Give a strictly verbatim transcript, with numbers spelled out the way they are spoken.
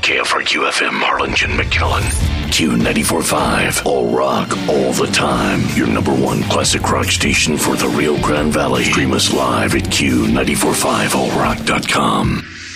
K F R Q F M, Harlingen, McKinley. Q ninety-four point five, all rock, all the time. Your number one classic rock station for the Rio Grande Valley. Stream us live at Q nine four five all rock dot com.